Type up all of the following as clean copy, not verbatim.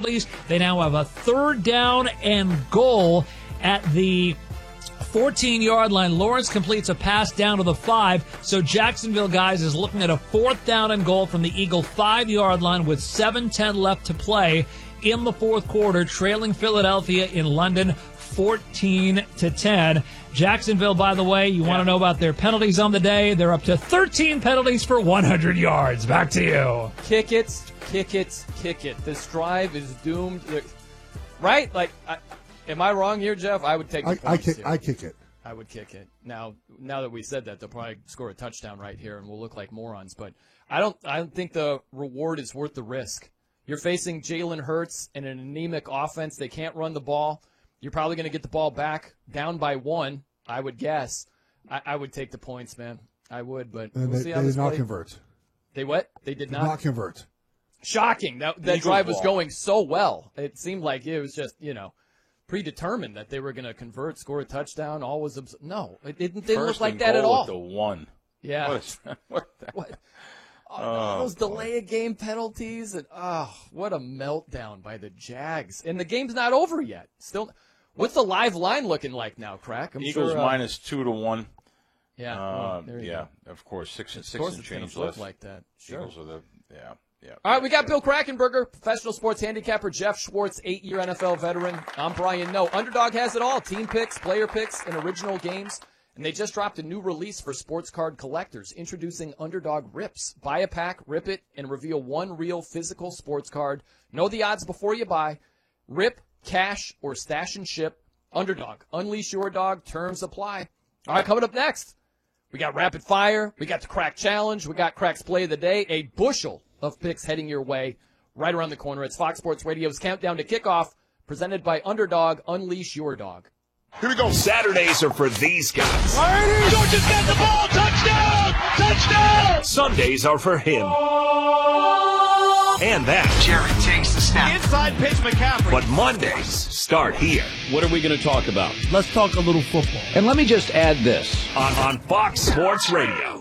penalties. They now have a 3rd down and goal at the 14-yard line. Lawrence completes a pass down to the 5. So Jacksonville, guys, is looking at a 4th down and goal from the Eagle 5-yard line with 7:10 left to play in the 4th quarter, trailing Philadelphia in London 14-10. Jacksonville, by the way, you want to know about their penalties on the day? They're up to 13 penalties for 100 yards. Back to you. Kick it, kick it, kick it. This drive is doomed. Right? Like, am I wrong here, Jeff? I would take the points I kick it. I would kick it. Now that we said that, they'll probably score a touchdown right here, and we'll look like morons. But I don't think the reward is worth the risk. You're facing Jalen Hurts and an anemic offense. They can't run the ball. You're probably going to get the ball back down by 1, I would guess. I would take the points, man. I would, but we'll see how this plays. They did not convert. They what? They did not convert. Shocking. That drive was going so well. It seemed like it was just, predetermined that they were going to convert, score a touchdown. All was no. It didn't look like that at all. The 1. Yeah. What? Those delay of game penalties, and what a meltdown by the Jags. And the game's not over yet. Still, what's the live line looking like now, Crack? Eagles minus 2-1. Yeah. Go. Of course, 6 and change look like that. Sure. Eagles are yeah. All right, we got Bill Krackomberger, professional sports handicapper, Jeff Schwartz, 8-year NFL veteran. I'm Brian Noe. Underdog has it all: team picks, player picks, and original games. And they just dropped a new release for sports card collectors, introducing Underdog Rips. Buy a pack, rip it, and reveal one real physical sports card. Know the odds before you buy. Rip, cash, or stash and ship. Underdog. Unleash your dog. Terms apply. All right, coming up next, we got Rapid Fire. We got the Crack Challenge. We got Crack's Play of the Day. A bushel of picks heading your way right around the corner. It's Fox Sports Radio's Countdown to Kickoff, presented by Underdog. Unleash your dog. Here we go. Saturdays are for these guys. Georgia's got the ball. Touchdown! Touchdown! Sundays are for him. And that. Jerry takes the snap. Inside pitch, McCaffrey. But Mondays start here. What are we going to talk about? Let's talk a little football. And let me just add this. On Fox Sports Radio.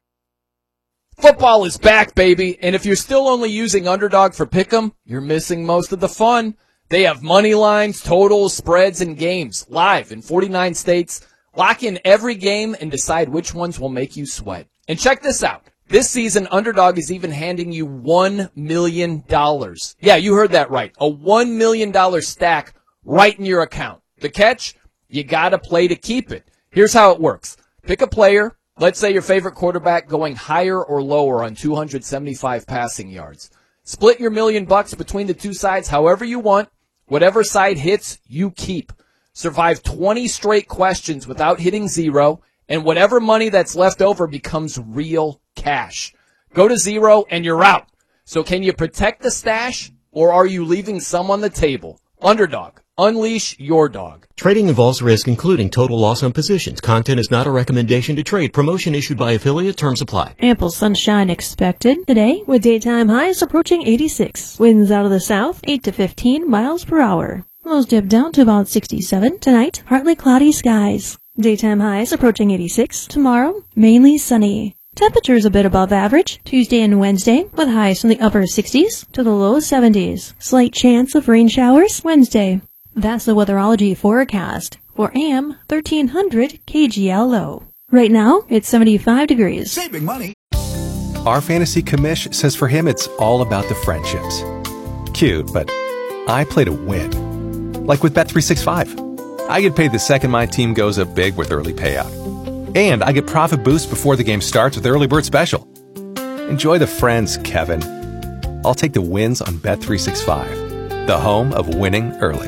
Football is back, baby. And if you're still only using Underdog for Pick'em, you're missing most of the fun. They have money lines, totals, spreads, and games live in 49 states. Lock in every game and decide which ones will make you sweat. And check this out. This season, Underdog is even handing you $1 million. Yeah, you heard that right. A $1 million stack right in your account. The catch? You gotta play to keep it. Here's how it works. Pick a player. Let's say your favorite quarterback going higher or lower on 275 passing yards. Split your $1 million between the two sides however you want. Whatever side hits, you keep. Survive 20 straight questions without hitting zero, and whatever money that's left over becomes real cash. Go to zero and you're out. So can you protect the stash, or are you leaving some on the table? Underdog. Unleash your dog. Trading involves risk, including total loss on positions. Content is not a recommendation to trade. Promotion issued by affiliate. Terms apply. Ample sunshine expected today with daytime highs approaching 86. Winds out of the south, 8 to 15 miles per hour. Lows dip down to about 67. Tonight, partly cloudy skies. Daytime highs approaching 86. Tomorrow, mainly sunny. Temperatures a bit above average Tuesday and Wednesday, with highs from the upper 60s to the low 70s. Slight chance of rain showers Wednesday. That's the weatherology forecast for AM 1300 KGLO. Right now, it's 75 degrees. Saving money. Our fantasy commish says for him it's all about the friendships. Cute, but I play to win. Like with Bet365. I get paid the second my team goes up big with early payout. And I get profit boost before the game starts with Early Bird Special. Enjoy the friends, Kevin. I'll take the wins on Bet365, the home of winning early.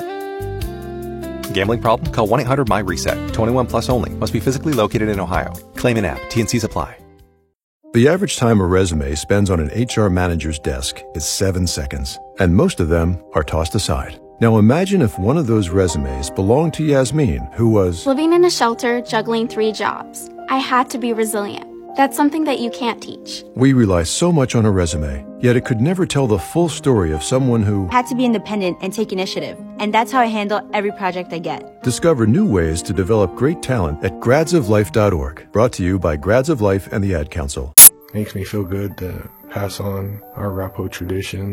Gambling problem? Call 1-800-MY-RESET. 21 plus only. Must be physically located in Ohio. Claim in app. T&Cs apply. The average time a resume spends on an HR manager's desk is 7 seconds, and most of them are tossed aside. Now imagine if one of those resumes belonged to Yasmin, who was living in a shelter, juggling 3 jobs. I had to be resilient. That's something that you can't teach. We rely so much on a resume, yet it could never tell the full story of someone who had to be independent and take initiative. And that's how I handle every project I get. Discover new ways to develop great talent at gradsoflife.org. Brought to you by Grads of Life and the Ad Council. Makes me feel good to pass on our Rapo traditions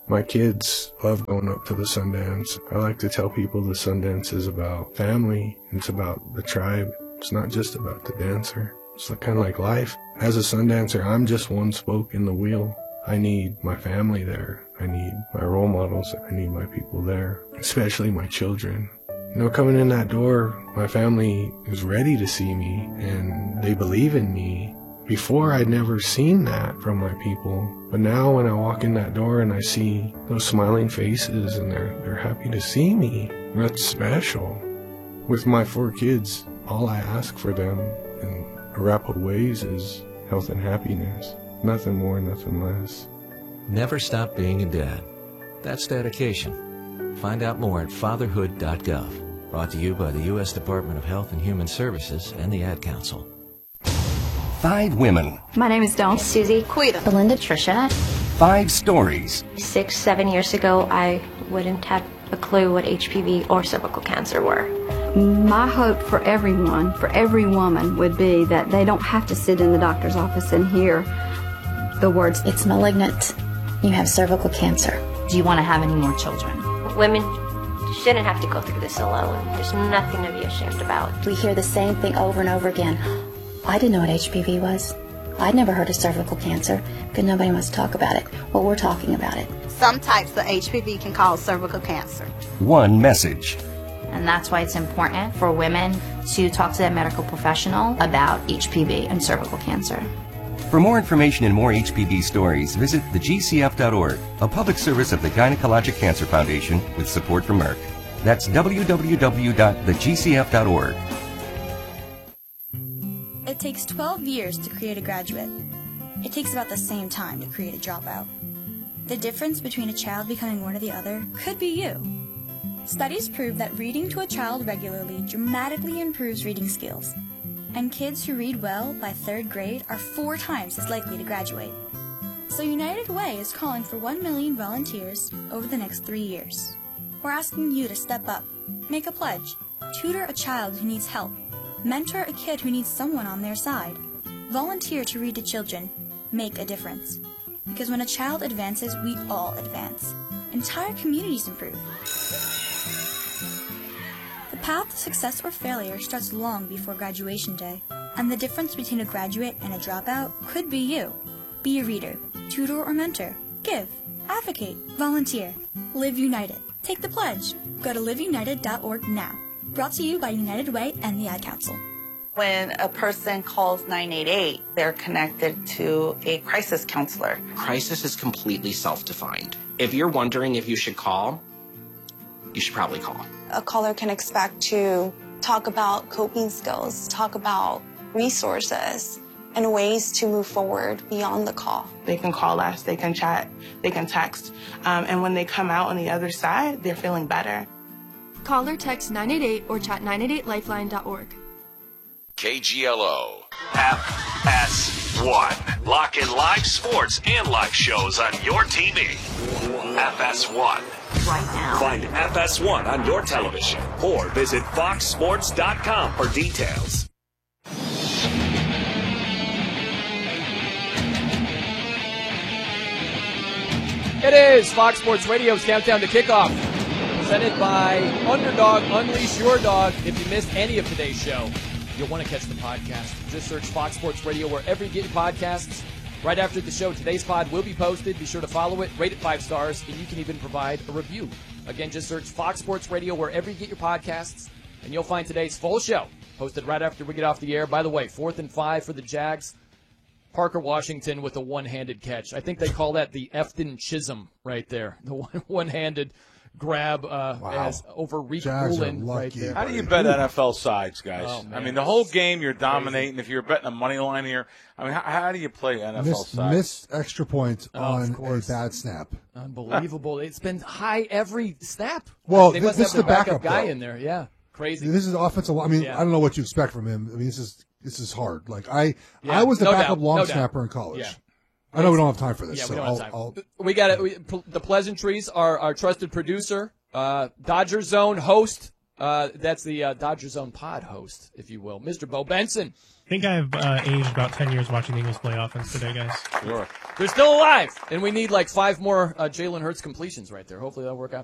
My kids love going up to the Sundance. I like to tell people the Sundance is about family. It's about the tribe. It's not just about the dancer. It's kind of like life. As a Sundancer, I'm just one spoke in the wheel. I need my family there. I need my role models. I need my people there, especially my children. You know, coming in that door, my family is ready to see me, and they believe in me. Before, I'd never seen that from my people. But now when I walk in that door and I see those smiling faces and they're happy to see me, that's special. With my 4 kids, all I ask for them in rapid ways is health and happiness. Nothing more, nothing less. Never stop being a dad. That's dedication. Find out more at fatherhood.gov. Brought to you by the U.S. Department of Health and Human Services and the Ad Council. 5 women. My name is Dawn. Susie. Quita. Belinda. Tricia. 5 stories. 6-7 years ago, I wouldn't have a clue what HPV or cervical cancer were. My hope for everyone, for every woman, would be that they don't have to sit in the doctor's office and hear the words, "It's malignant. You have cervical cancer. Do you want to have any more children?" Women shouldn't have to go through this alone. There's nothing to be ashamed about. We hear the same thing over and over again. I didn't know what HPV was. I'd never heard of cervical cancer because nobody wants to talk about it. Well, we're talking about it. Some types of HPV can cause cervical cancer. One message. And that's why it's important for women to talk to their medical professional about HPV and cervical cancer. For more information and more HPV stories, visit thegcf.org, a public service of the Gynecologic Cancer Foundation with support from Merck. That's www.thegcf.org. It takes 12 years to create a graduate. It takes about the same time to create a dropout. The difference between a child becoming one or the other could be you. Studies prove that reading to a child regularly dramatically improves reading skills, and kids who read well by 3rd grade are 4 times as likely to graduate. So United Way is calling for 1 million volunteers over the next 3 years. We're asking you to step up, make a pledge, tutor a child who needs help, mentor a kid who needs someone on their side, volunteer to read to children, make a difference. Because when a child advances, we all advance. Entire communities improve. The path to success or failure starts long before graduation day, and the difference between a graduate and a dropout could be you. Be a reader, tutor or mentor, give, advocate, volunteer, live united. Take the pledge. Go to liveunited.org now. Brought to you by United Way and the Ad Council. When a person calls 988, they're connected to a crisis counselor. Crisis is completely self-defined. If you're wondering if you should call, you should probably call. A caller can expect to talk about coping skills, talk about resources, and ways to move forward beyond the call. They can call us, they can chat, they can text, and when they come out on the other side, they're feeling better. Call or text 988 or chat 988lifeline.org. KGLO FS1. Lock in live sports and live shows on your TV. FS1. Right now. Find FS1 on your television or visit foxsports.com for details. It is Fox Sports Radio's Countdown to Kickoff, presented by Underdog. Unleash your dog. If you missed any of today's show, you'll want to catch the podcast. Just search Fox Sports Radio wherever you get your podcasts. Right after the show, today's pod will be posted. Be sure to follow it, rate it 5 stars, and you can even provide a review. Again, just search Fox Sports Radio wherever you get your podcasts, and you'll find today's full show posted right after we get off the air. By the way, 4th and 5 for the Jags. Parker Washington with a one-handed catch. I think they call that the Efton Chisholm right there. The one-handed grab as over Reek Woolen right there. How do you bet NFL sides, guys? Oh, I mean, the whole game you're dominating. If you're betting a money line here, I mean, how do you play NFL sides? Missed extra points on a bad snap. Unbelievable. It's been high every snap. Well, they must this have is the backup backup guy though. in there. Yeah, crazy. This is offensive. I mean, Yeah. I don't know what you expect from him. I mean, this is hard. Like I was the backup long snapper in college. Yeah. I know we don't have time for this. Yeah, so we don't have time. I'll We got the pleasantries. Our trusted producer, Dodger Zone host. That's the Dodger Zone pod host, if you will, Mr. Bo Benson. I think I've aged about 10 years watching the Eagles play offense today, guys. Sure. They're still alive, and we need like 5 more Jalen Hurts completions right there. Hopefully that'll work out.